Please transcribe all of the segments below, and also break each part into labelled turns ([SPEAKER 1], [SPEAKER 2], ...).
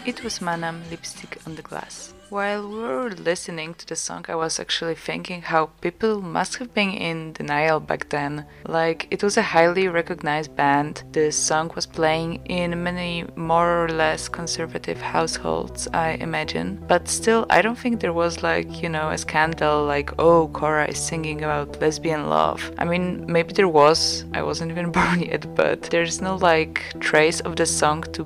[SPEAKER 1] It was Manam Lipstick on the Glass. While we were listening to the song, I was actually thinking how people must have been in denial back then. Like, it was a highly recognized band. The song was playing in many more or less conservative households, I imagine. But still, I don't think there was a scandal like, oh, Cora is singing about lesbian love. I mean, maybe there was. I wasn't even born yet, but there's no trace of the song to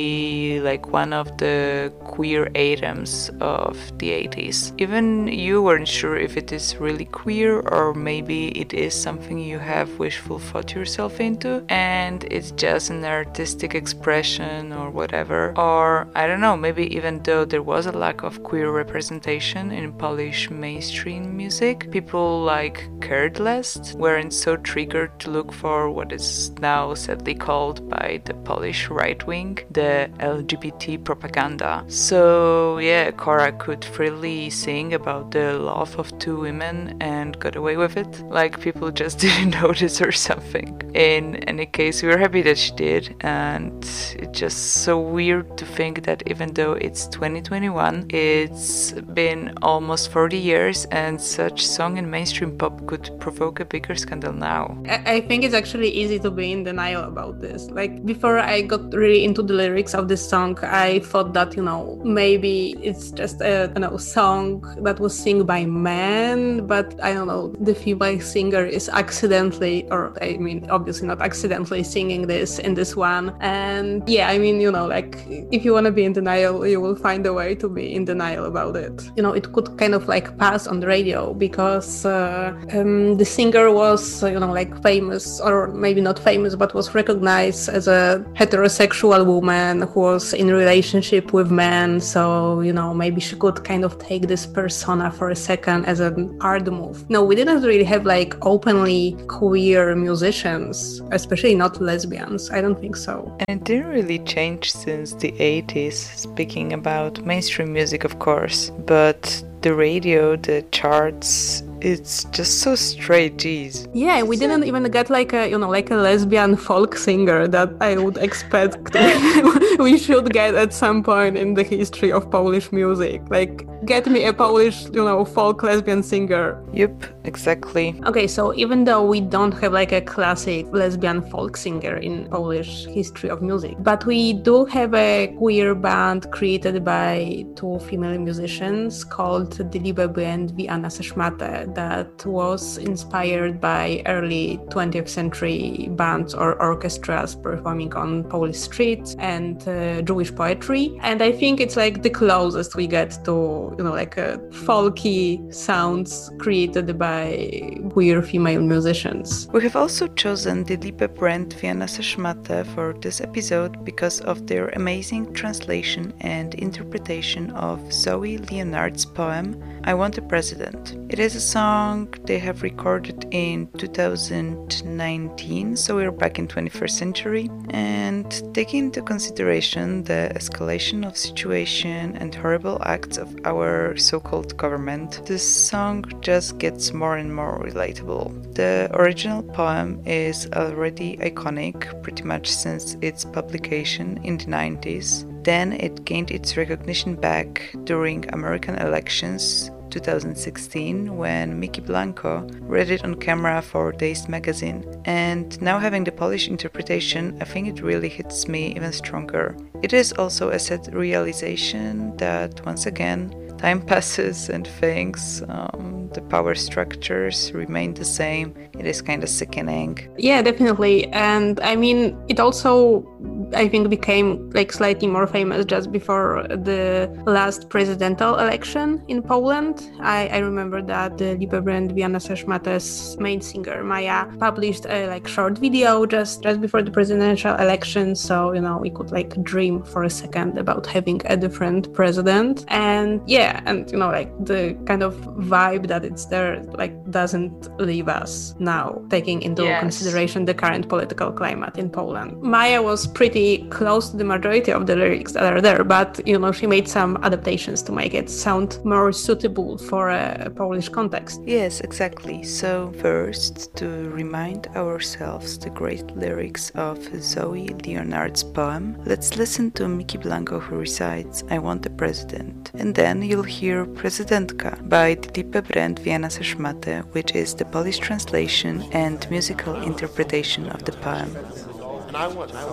[SPEAKER 1] be one of the queer items of the 80s. Even you weren't sure if it is really queer or maybe it is something you have wishful thought yourself into and it's just an artistic expression or whatever. Or I don't know, maybe even though there was a lack of queer representation in Polish mainstream music, people cared less, weren't so triggered to look for what is now sadly called by the Polish right wing the LGBT propaganda. So yeah, Cora could freely sing about the love of two women and got away with it, like people just didn't notice or something. In any case, we were happy that she did, and it's just so weird to think that even though it's 2021, it's been almost 40 years and such song in mainstream pop could provoke a bigger scandal now.
[SPEAKER 2] I think it's actually easy to be in denial about this. Like, before I got really into the lyrics of this song, I thought that, maybe it's just a song that was sung by men, but I don't know, the female singer is accidentally, or I mean, obviously not accidentally singing this in this one. And yeah, I mean, if you want to be in denial, you will find a way to be in denial about it. It could kind of pass on the radio because the singer was, famous, or maybe not famous, but was recognized as a heterosexual woman who was in relationship with men. So, maybe she could kind of take this persona for a second as an art move. No, we didn't really have openly queer musicians, especially not lesbians. I don't think so.
[SPEAKER 1] And it didn't really change since the 80s, speaking about mainstream music, of course. But the radio, the charts, it's just so straight, geez.
[SPEAKER 2] Yeah, we didn't even get a lesbian folk singer that I would expect we should get at some point in the history of Polish music. Get me a Polish, folk lesbian singer.
[SPEAKER 1] Yep, exactly.
[SPEAKER 2] Okay, so even though we don't have a classic lesbian folk singer in Polish history of music, but we do have a queer band created by two female musicians called the Liebe Band Wiana Szmate, that was inspired by early 20th century bands or orchestras performing on Polish streets and Jewish poetry. And I think it's the closest we get to, a folky sounds created by queer female musicians.
[SPEAKER 1] We have also chosen the Liebe Band Wiana Szmate for this episode because of their amazing translation and interpretation of Zoe Leonard's poem I Want a President. It is a song they have recorded in 2019, so we're back in 21st century, and taking into consideration the escalation of situation and horrible acts of our so-called government, this song just gets more and more relatable. The original poem is already iconic pretty much since its publication in the 90s. Then it gained its recognition back during American elections 2016 when Mickey Blanco read it on camera for Dazed magazine. And now having the Polish interpretation, I think it really hits me even stronger. It is also a sad realization that once again, time passes and things, the power structures remain the same. It is kind of sickening.
[SPEAKER 2] Yeah, definitely. And I mean, it also, I think, became slightly more famous just before the last presidential election in Poland. I remember that the Liebe Band Wiana Szmate's main singer, Maja, published a short video just before the presidential election. So, we could dream for a second about having a different president. And yeah, and the kind of vibe that it's there doesn't leave us now, taking into consideration the current political climate in Poland. Maja was pretty pretty close to the majority of the lyrics that are there, but she made some adaptations to make it sound more suitable for a Polish context.
[SPEAKER 1] Yes, exactly. So first, to remind ourselves the great lyrics of Zoe Leonard's poem, let's listen to Miki Blanco, who recites I Want a President. And then you'll hear Prezydentka by Dilipe Brand Wiana ze Szmaty, which is the Polish translation and musical interpretation of the poem. I want to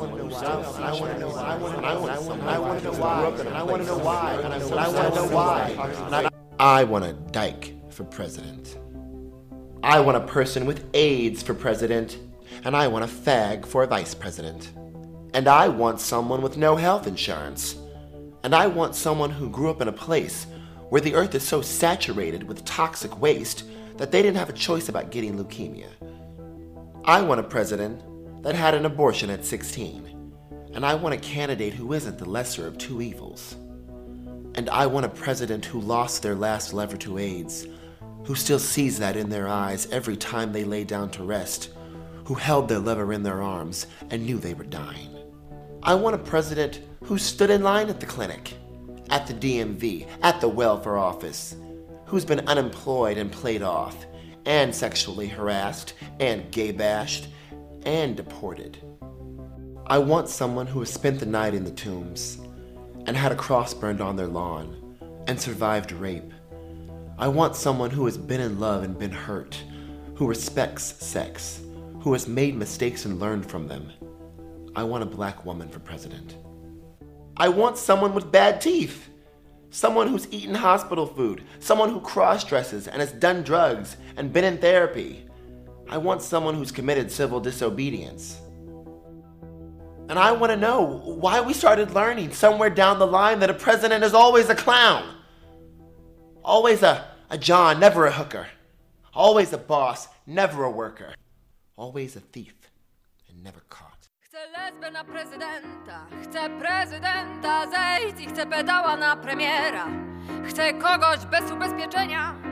[SPEAKER 3] know why. I want a dyke for president. I want a person with AIDS for president. And I want a fag for vice president. And I want someone with no health insurance. And I want someone who grew up in a place where the earth is so saturated with toxic waste that they didn't have a choice about getting leukemia. I want a president that had an abortion at 16. And I want a candidate who isn't the lesser of two evils. And I want a president who lost their last lover to AIDS, who still sees that in their eyes every time they lay down to rest, who held their lover in their arms and knew they were dying. I want a president who stood in line at the clinic, at the DMV, at the welfare office, who's been unemployed and played off, and sexually harassed, and gay bashed, and deported. I want someone who has spent the night in the tombs, and had a cross burned on their lawn, and survived rape. I want someone who has been in love and been hurt, who respects sex, who has made mistakes and learned from them. I want a black woman for president. I want someone with bad teeth, someone who's eaten hospital food, someone who cross-dresses and has done drugs and been in therapy. I want someone who's committed civil disobedience. And I want to know why we started learning somewhere down the line that a president is always a clown. Always a John, never a hooker. Always a boss, never a worker. Always a thief and never caught.
[SPEAKER 4] Chcę lesbę na prezydenta, chcę prezydenta, zejdź i chcę pedała na premiera. Chcę kogoś bez ubezpieczenia,